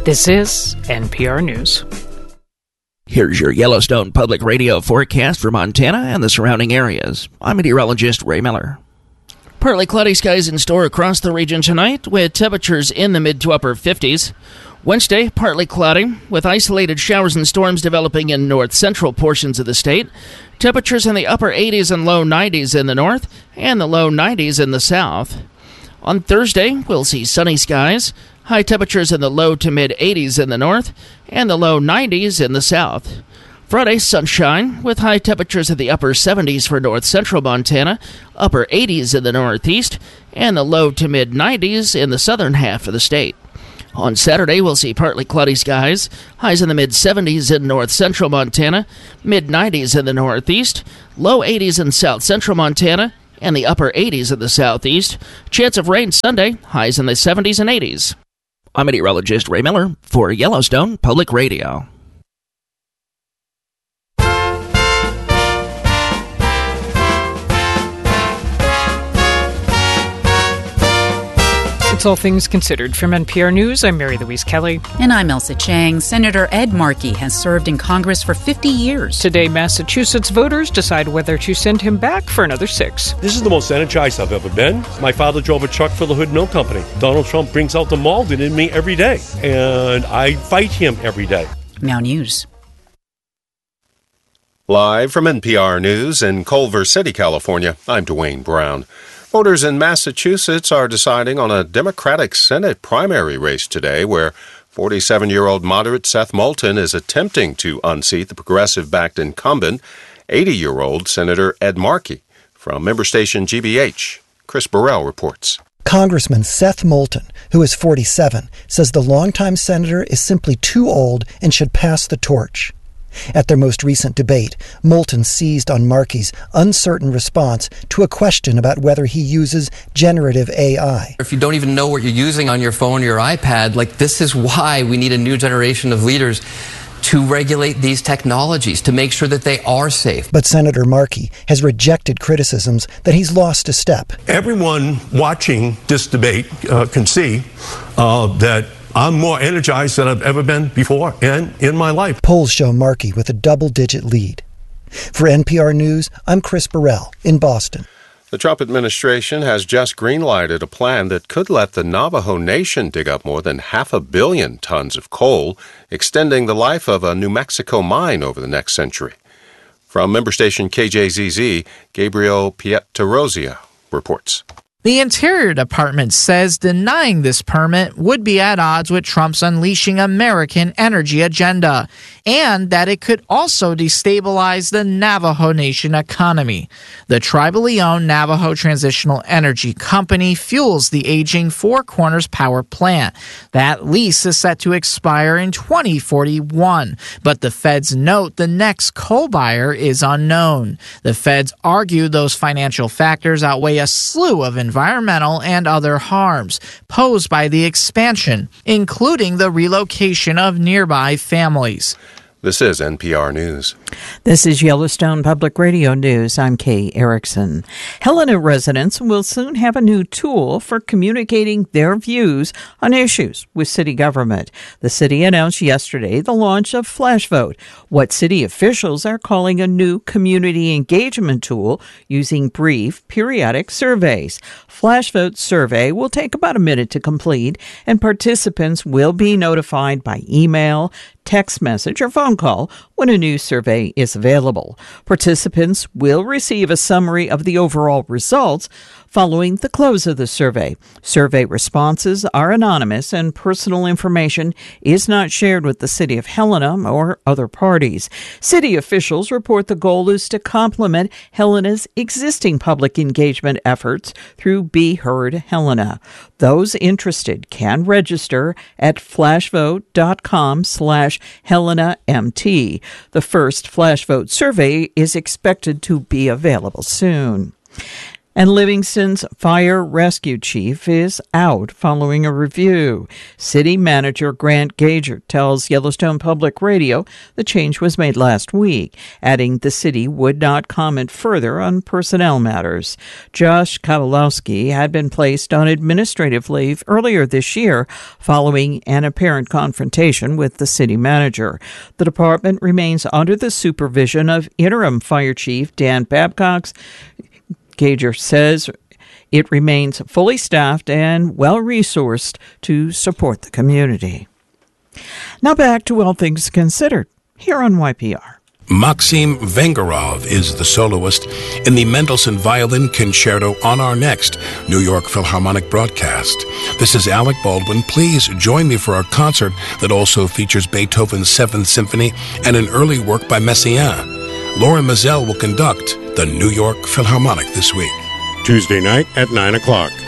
This is NPR News. Here's your Yellowstone Public Radio forecast for Montana and the surrounding areas. I'm meteorologist Ray Miller. Partly cloudy skies in store across the region tonight, with temperatures in the mid to upper 50s. Wednesday, partly cloudy, with isolated showers and storms developing in north-central portions of the state. Temperatures in the upper 80s and low 90s in the north, and the low 90s in the south. On Thursday, we'll see sunny skies, high temperatures in the low to mid-80s in the north, and the low 90s in the south. Friday, sunshine, with high temperatures in the upper 70s for north-central Montana, upper 80s in the northeast, and the low to mid-90s in the southern half of the state. On Saturday, we'll see partly cloudy skies, highs in the mid-70s in north-central Montana, mid-90s in the northeast, low 80s in south-central Montana, and the upper 80s in the southeast. Chance of rain Sunday, highs in the 70s and 80s. I'm meteorologist Ray Miller for Yellowstone Public Radio. It's All Things Considered. From NPR News, I'm Mary Louise Kelly. And I'm Elsa Chang. Senator Ed Markey has served in Congress for 50 years. Today, Massachusetts voters decide whether to send him back for another 6. This is the most energized I've ever been. My father drove a truck for the Hood Milk Company. Donald Trump brings out the Malden in me every day, and I fight him every day. Now News. Live from NPR News in Culver City, California, I'm Dwayne Brown. Voters in Massachusetts are deciding on a Democratic Senate primary race today where 47-year-old moderate Seth Moulton is attempting to unseat the progressive-backed incumbent, 80-year-old Senator Ed Markey. From member station GBH, Chris Burrell reports. Congressman Seth Moulton, who is 47, says the longtime senator is simply too old and should pass the torch. At their most recent debate, Moulton seized on Markey's uncertain response to a question about whether he uses generative AI. If you don't even know what you're using on your phone or your iPad, this is why we need a new generation of leaders to regulate these technologies, to make sure that they are safe. But Senator Markey has rejected criticisms that he's lost a step. Everyone watching this debate can see that I'm more energized than I've ever been before and in my life. Polls show Markey with a double-digit lead. For NPR News, I'm Chris Burrell in Boston. The Trump administration has just greenlighted a plan that could let the Navajo Nation dig up more than 500 million tons of coal, extending the life of a New Mexico mine over the next century. From member station KJZZ, Gabriel Pietrozia reports. The Interior Department says denying this permit would be at odds with Trump's unleashing American energy agenda, and that it could also destabilize the Navajo Nation economy. The tribally owned Navajo Transitional Energy Company fuels the aging Four Corners power plant. That lease is set to expire in 2041, but the feds note the next coal buyer is unknown. The feds argue those financial factors outweigh a slew of environmental and other harms posed by the expansion, including the relocation of nearby families. This is NPR News. This is Yellowstone Public Radio News. I'm Kay Erickson. Helena residents will soon have a new tool for communicating their views on issues with city government. The city announced yesterday the launch of FlashVote, what city officials are calling a new community engagement tool using brief, periodic surveys. FlashVote survey will take about a minute to complete, and participants will be notified by email, text message, or phone call when a new survey is available. Participants will receive a summary of the overall results following the close of the survey. Survey responses are anonymous, and personal information is not shared with the city of Helena or other parties. City officials report the goal is to complement Helena's existing public engagement efforts through Be Heard Helena. Those interested can register at flashvote.com/HelenaMT. The first FlashVote survey is expected to be available soon. And Livingston's fire rescue chief is out following a review. City manager Grant Gager tells Yellowstone Public Radio the change was made last week, adding the city would not comment further on personnel matters. Josh Kowalowski had been placed on administrative leave earlier this year following an apparent confrontation with the city manager. The department remains under the supervision of interim fire chief Dan Babcock. Gager says it remains fully staffed and well-resourced to support the community. Now back to All Things Considered here on YPR. Maxim Vengerov is the soloist in the Mendelssohn Violin Concerto on our next New York Philharmonic broadcast. This is Alec Baldwin. Please join me for our concert that also features Beethoven's 7th Symphony and an early work by Messiaen. Lauren Mazel will conduct the New York Philharmonic this week. Tuesday night at 9 o'clock.